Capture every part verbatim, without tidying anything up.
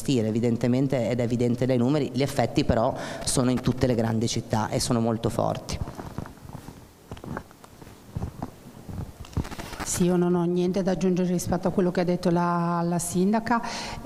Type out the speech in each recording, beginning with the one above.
gestire evidentemente, ed è evidente dai numeri. Gli effetti però sono in tutte le grandi città e sono molto forti. Sì, io non ho niente da aggiungere rispetto a quello che ha detto la, la sindaca,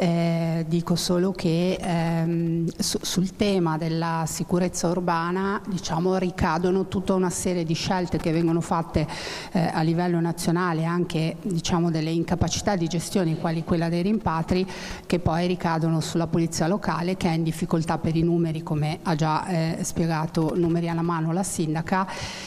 eh, dico solo che ehm, su, sul tema della sicurezza urbana, diciamo, ricadono tutta una serie di scelte che vengono fatte eh, a livello nazionale, anche, diciamo, delle incapacità di gestione quali quella dei rimpatri, che poi ricadono sulla polizia locale, che è in difficoltà per i numeri, come ha già eh, spiegato numeri alla mano la sindaca,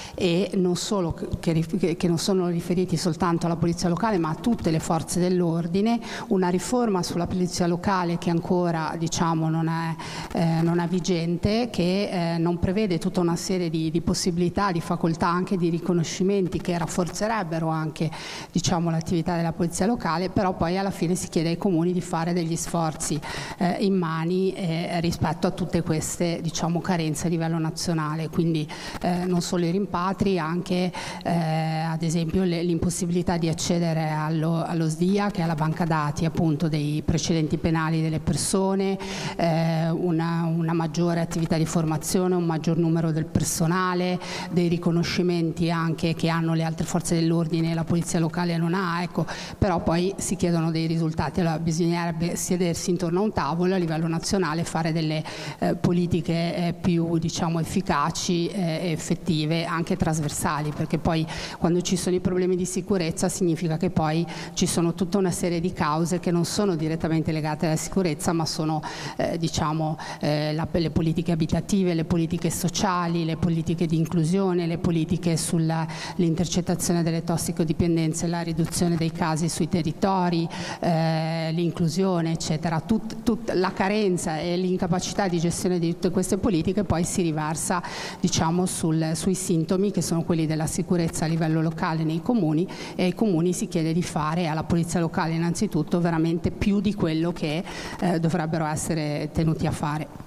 e non solo che, che non sono riferiti soltanto alla polizia locale ma a tutte le forze dell'ordine. Una riforma sulla polizia locale che ancora, diciamo, non è, eh, non è vigente, che eh, non prevede tutta una serie di, di possibilità, di facoltà, anche di riconoscimenti che rafforzerebbero anche, diciamo, l'attività della polizia locale, però poi alla fine si chiede ai comuni di fare degli sforzi eh, immani eh, rispetto a tutte queste, diciamo, carenze a livello nazionale, quindi eh, non solo i rimpatri, anche eh, ad esempio le, l'impossibilità di accedere allo, allo S D I A, che è la banca dati appunto dei precedenti penali delle persone, eh, una, una maggiore attività di formazione, un maggior numero del personale, dei riconoscimenti anche che hanno le altre forze dell'ordine e la polizia locale non ha, ecco, però poi si chiedono dei risultati. Allora bisognerebbe sedersi intorno a un tavolo a livello nazionale e fare delle eh, politiche eh, più, diciamo, efficaci e eh, effettive, anche trasversali, perché poi quando ci sono i problemi di sicurezza significa che poi ci sono tutta una serie di cause che non sono direttamente legate alla sicurezza, ma sono eh, diciamo eh, la, le politiche abitative, le politiche sociali, le politiche di inclusione, le politiche sull'intercettazione delle tossicodipendenze, la riduzione dei casi sui territori, eh, l'inclusione, eccetera. Tut, tut, la carenza e l'incapacità di gestione di tutte queste politiche poi si riversa, diciamo, sul, sui sintomi, che sono quelli della sicurezza a livello locale nei comuni, e ai comuni si chiede di fare, alla polizia locale innanzitutto, veramente più di quello che eh, dovrebbero essere tenuti a fare.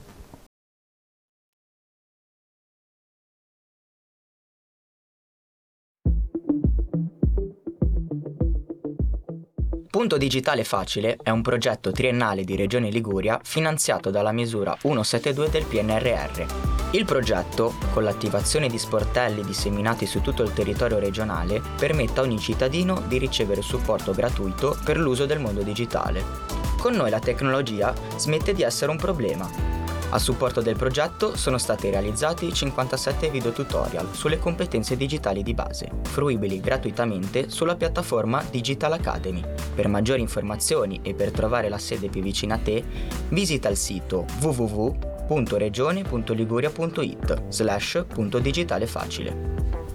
Punto Digitale Facile è un progetto triennale di Regione Liguria finanziato dalla misura centosettantadue del P N R R. Il progetto, con l'attivazione di sportelli disseminati su tutto il territorio regionale, permette a ogni cittadino di ricevere supporto gratuito per l'uso del mondo digitale. Con noi la tecnologia smette di essere un problema. A supporto del progetto sono stati realizzati cinquantasette video tutorial sulle competenze digitali di base, fruibili gratuitamente sulla piattaforma Digital Academy. Per maggiori informazioni e per trovare la sede più vicina a te, visita il sito w w w punto regione punto liguria punto i t slash punto digitale facile.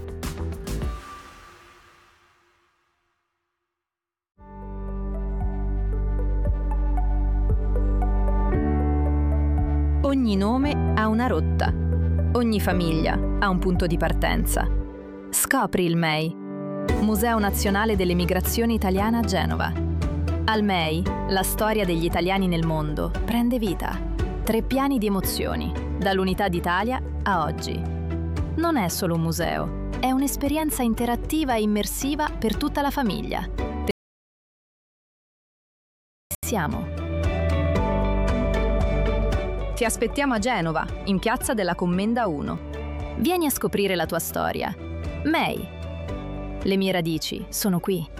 Ogni nome ha una rotta, ogni famiglia ha un punto di partenza. Scopri il M E I, Museo Nazionale dell'Emigrazione Italiana a Genova. Al M E I, la storia degli italiani nel mondo prende vita. Tre piani di emozioni, dall'Unità d'Italia a oggi. Non è solo un museo, è un'esperienza interattiva e immersiva per tutta la famiglia. Siamo. Ti aspettiamo a Genova, in Piazza della Commenda uno. Vieni a scoprire la tua storia. M E I. Le mie radici sono qui.